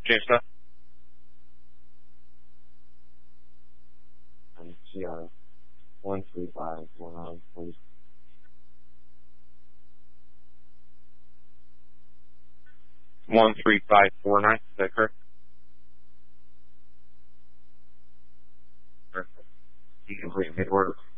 Jamestown. And CR 13519, please. 13549, is that correct? Perfect. You complete mid-work.